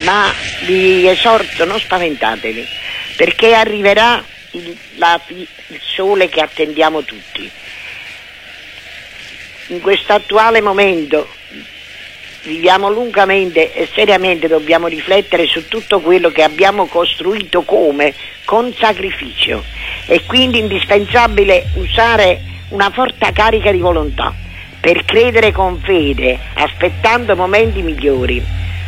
ma vi esorto, non spaventatevi, perché arriverà il sole che attendiamo tutti. In questo attuale momento viviamo lungamente e seriamente, dobbiamo riflettere su tutto quello che abbiamo costruito con sacrificio, è quindi indispensabile usare una forte carica di volontà per credere con fede, aspettando momenti migliori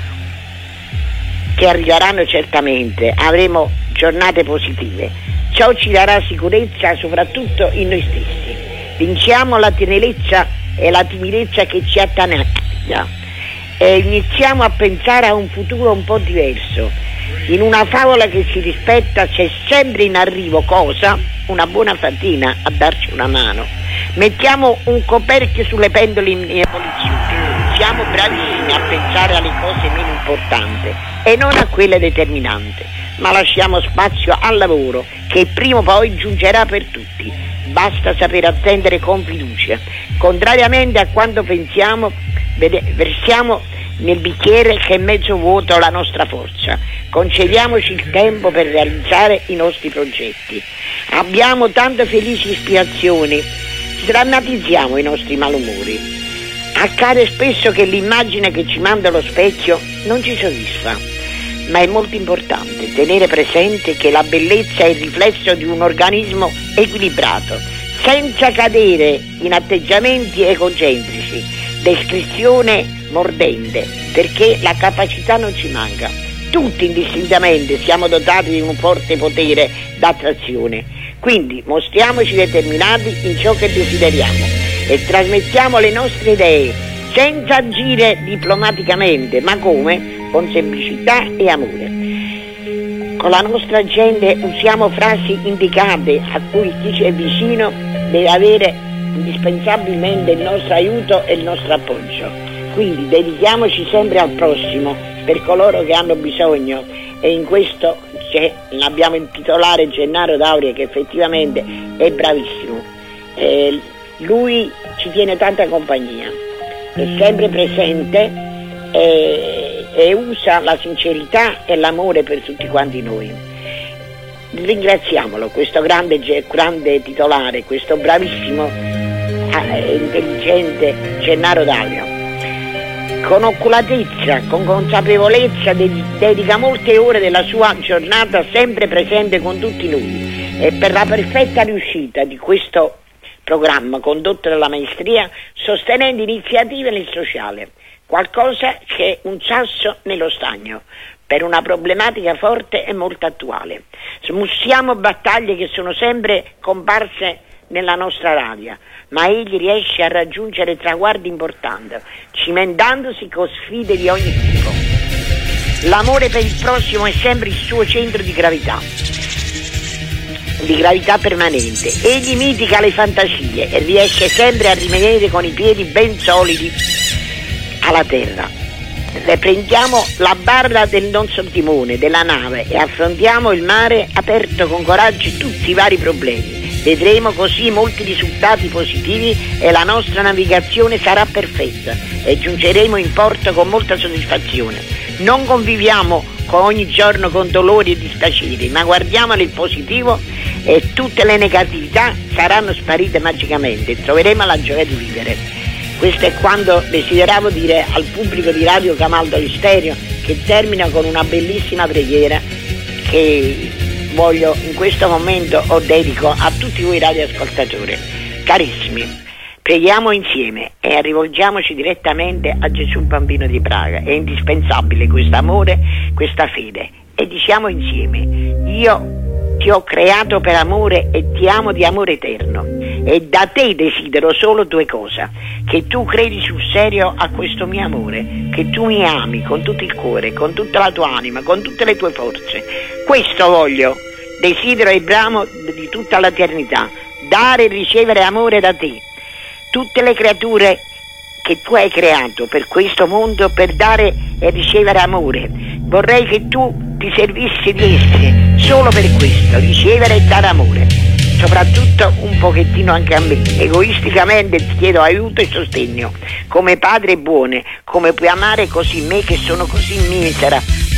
che arriveranno certamente. Avremo giornate positive, ciò ci darà sicurezza soprattutto in noi stessi. Vinciamo la tenerezza e la timidezza che ci attanaglia e iniziamo a pensare a un futuro un po' diverso. In una favola che si rispetta c'è sempre in arrivo cosa? Una buona fatina a darci una mano. Mettiamo un coperchio sulle pendole in evoluzione. Siamo bravissimi a pensare alle cose meno importanti e non a quelle determinanti, ma lasciamo spazio al lavoro che prima o poi giungerà per tutti. Basta saper attendere con fiducia. Contrariamente a quanto pensiamo, versiamo nel bicchiere che è mezzo vuoto la nostra forza. Concediamoci il tempo per realizzare i nostri progetti. Abbiamo tante felici ispirazioni, sdrammatizziamo i nostri malumori. Accade spesso che l'immagine che ci manda lo specchio non ci soddisfa, ma è molto importante tenere presente che la bellezza è il riflesso di un organismo equilibrato, senza cadere in atteggiamenti egocentrici, descrizione mordente, perché la capacità non ci manca. Tutti indistintamente siamo dotati di un forte potere d'attrazione, quindi mostriamoci determinati in ciò che desideriamo e trasmettiamo le nostre idee senza agire diplomaticamente, ma come? Con semplicità e amore. Con la nostra gente usiamo frasi indicate a cui chi ci è vicino deve avere indispensabilmente il nostro aiuto e il nostro appoggio. Quindi dedichiamoci sempre al prossimo, per coloro che hanno bisogno, e in questo l'abbiamo in titolare Gennaro D'Auria, che effettivamente è bravissimo. Lui ci tiene tanta compagnia, è sempre presente e usa la sincerità e l'amore per tutti quanti noi. Ringraziamolo, questo grande titolare, questo bravissimo intelligente Gennaro D'Auria. Con oculatezza, con consapevolezza dedica molte ore della sua giornata sempre presente con tutti noi, e per la perfetta riuscita di questo programma condotto dalla maestria, sostenendo iniziative nel sociale, qualcosa che è un sasso nello stagno per una problematica forte e molto attuale. Smussiamo battaglie che sono sempre comparse nella nostra radio, ma egli riesce a raggiungere traguardi importanti, cimentandosi con sfide di ogni tipo. L'amore per il prossimo è sempre il suo centro di gravità permanente. Egli mitiga le fantasie e riesce sempre a rimanere con i piedi ben solidi alla terra. Prendiamo la barra del nostro timone della nave e affrontiamo il mare aperto con coraggio tutti i vari problemi. Vedremo così molti risultati positivi e la nostra navigazione sarà perfetta e giungeremo in porto con molta soddisfazione. Non conviviamo ogni giorno con dolori e dispiaceri, ma guardiamo nel positivo e tutte le negatività saranno sparite magicamente e troveremo la gioia di vivere. Questo è quanto desideravo dire al pubblico di Radio Camaldoli Stereo, che termina con una bellissima preghiera che voglio in questo momento dedico a tutti voi radioascoltatori. Carissimi, preghiamo insieme e rivolgiamoci direttamente a Gesù Bambino di Praga. È indispensabile questo amore, questa fede, e diciamo insieme: io ti ho creato per amore e ti amo di amore eterno, e da te desidero solo due cose: che tu credi sul serio a questo mio amore, che tu mi ami con tutto il cuore, con tutta la tua anima, con tutte le tue forze. Questo voglio, desidero e bramo di tutta l'eternità, dare e ricevere amore da te. Tutte le creature che tu hai creato per questo mondo, per dare e ricevere amore, vorrei che tu ti servissi di esse solo per questo, ricevere e dare amore, soprattutto un pochettino anche a me. Egoisticamente ti chiedo aiuto e sostegno, come padre buone, come puoi amare così me che sono così misera,